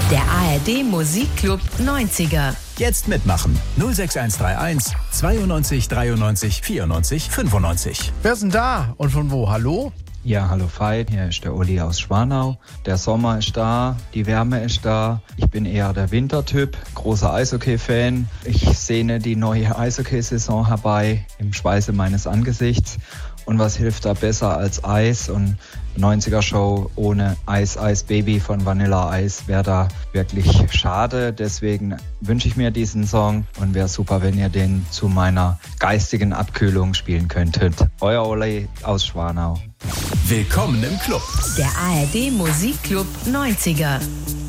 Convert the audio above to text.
Der ARD Musikclub 90er. Jetzt mitmachen. 06131 92 93 94 95. Wer ist denn da und von wo? Hallo? Ja, hallo Veit, hier ist der Uli aus Schwanau. Der Sommer ist da, die Wärme ist da. Ich bin eher der Wintertyp, großer Eishockey-Fan. Ich sehne die neue Eishockey-Saison herbei im Schweiße meines Angesichts. Und was hilft da besser als Eis? Und 90er-Show ohne Ice Ice Baby von Vanilla Ice wäre da wirklich schade. Deswegen wünsche ich mir diesen Song und wäre super, wenn ihr den zu meiner geistigen Abkühlung spielen könntet. Euer Oli aus Schwanau. Willkommen im Club. Der ARD Musikclub 90er.